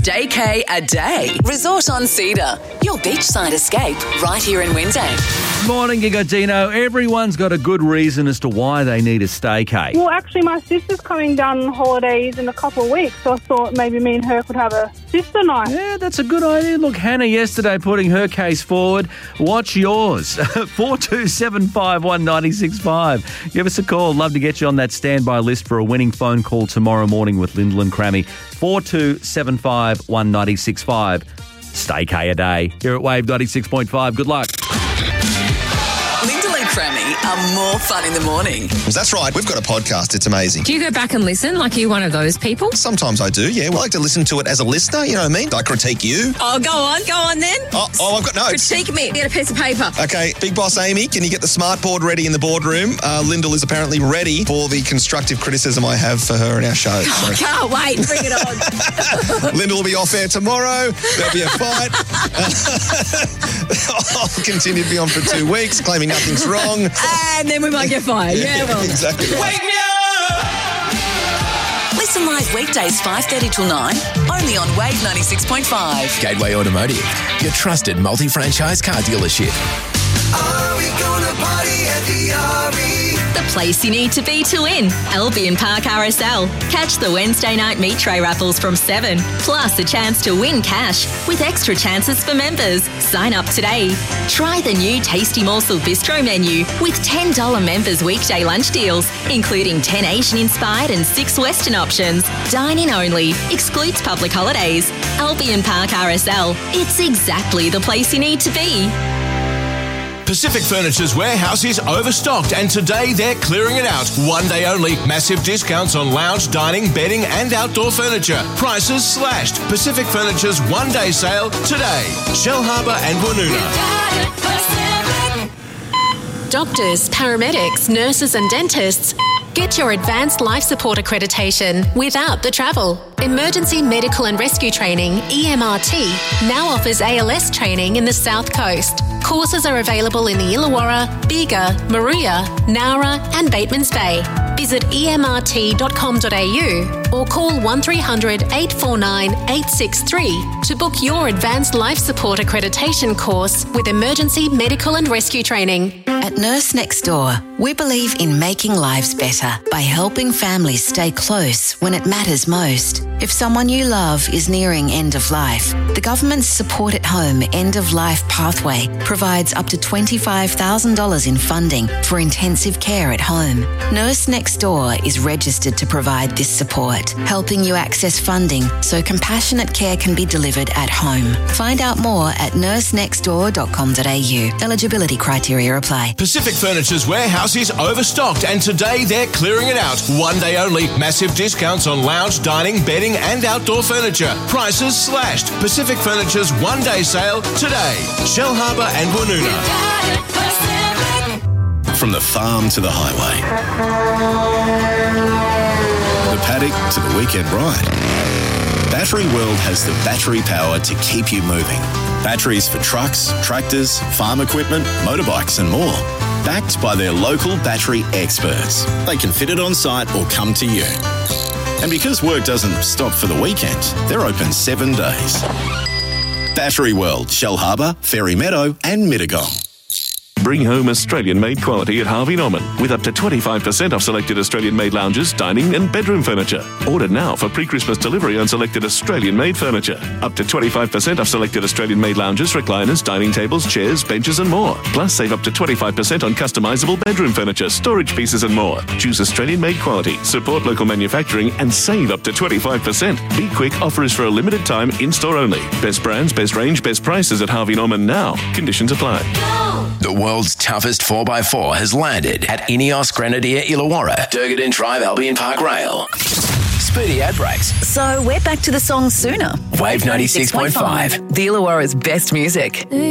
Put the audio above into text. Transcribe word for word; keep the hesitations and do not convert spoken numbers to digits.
Staycay a day. Resort on Cedar. Your beachside escape right here in Wyndham. Morning, Gigodino. Everyone's got a good reason as to why they need a staycay. Well, actually, my sister's coming down on holidays in a couple of weeks, so I thought maybe me and her could have a sister night. Yeah, that's a good idea. Look, Hannah yesterday putting her case forward. What's yours? four two seven five one nine six five. Give us a call. Love to get you on that standby list for a winning phone call tomorrow morning with Lyndall and Crammy. four two seven five one nine six five. Staycay a day. Here at Wave ninety-six point five. Good luck. Lyndall and Crammy are more fun in the morning. That's right. We've got a podcast. It's amazing. Do you go back and listen like you're one of those people? Sometimes I do, yeah. We like to listen to it as a listener, you know what I mean? I critique you. Oh, go on. Go on then. Oh, oh I've got notes. Critique me. Get a piece of paper. Okay, Big Boss Amy, can you get the smart board ready in the boardroom? Uh, Lyndall is apparently ready for the constructive criticism I have for her in our show. Oh, So. can't wait. Bring it on. Lyndall will be off air tomorrow. There'll be a fight. I'll continue to be on for two weeks, claiming nothing's wrong. And then we might get fired. Yeah, well. Exactly right. Wake me up! Listen live weekdays five thirty till nine, only on Wave ninety-six point five. Gateway Automotive, your trusted multi-franchise car dealership. Are we gonna party at the R E? The place you need to be to win. Albion Park R S L. Catch the Wednesday night meat tray raffles from seven. Plus a chance to win cash with extra chances for members. Sign up today. Try the new Tasty Morsel Bistro menu with ten dollars members weekday lunch deals, including ten Asian-inspired and six Western options. Dine-in only. Excludes public holidays. Albion Park R S L. It's exactly the place you need to be. Pacific Furniture's warehouse is overstocked and today they're clearing it out. One day only, massive discounts on lounge, dining, bedding and outdoor furniture. Prices slashed. Pacific Furniture's one day sale today. Shellharbour and Woonona. Doctors, paramedics, nurses and dentists. Get your Advanced Life Support Accreditation without the travel. Emergency Medical and Rescue Training, E M R T, now offers A L S training in the South Coast. Courses are available in the Illawarra, Bega, Maruya, Nowra and Batemans Bay. Visit e m r t dot com dot a u or call one three hundred eight four nine eight six three to book your Advanced Life Support Accreditation course with Emergency Medical and Rescue Training. At Nurse Next Door, we believe in making lives better by helping families stay close when it matters most. If someone you love is nearing end of life, the government's Support at Home End of Life Pathway provides up to twenty-five thousand dollars in funding for intensive care at home. Nurse Next Door is registered to provide this support, helping you access funding so compassionate care can be delivered at home. Find out more at nurse next door dot com dot a u. Eligibility criteria apply. Pacific Furniture's warehouse is overstocked and today they're clearing it out. One day only, massive discounts on lounge, dining, bedding and outdoor furniture. Prices slashed. Pacific Furniture's one day sale today. Shellharbour and Woonona. From the farm to the highway, the paddock to the weekend ride, Battery World has the battery power to keep you moving. Batteries for trucks, tractors, farm equipment, motorbikes and more. Backed by their local battery experts. They can fit it on site or come to you. And because work doesn't stop for the weekend, they're open seven days. Battery World, Shellharbour, Fairy Meadow and Mittagong. Bring home Australian-made quality at Harvey Norman with up to twenty-five percent off selected Australian-made lounges, dining and bedroom furniture. Order now for pre-Christmas delivery on selected Australian-made furniture. Up to twenty-five percent off selected Australian-made lounges, recliners, dining tables, chairs, benches and more. Plus save up to twenty-five percent on customisable bedroom furniture, storage pieces and more. Choose Australian-made quality, support local manufacturing and save up to twenty-five percent. Be quick, offer is for a limited time, in-store only. Best brands, best range, best prices at Harvey Norman now. Conditions apply. The world's toughest four by four has landed at Ineos Grenadier Illawarra, Durgadin Drive Albion Park Rail. Speedy ad breaks. So we're back to the song sooner. Wave ninety-six point five. The Illawarra's best music.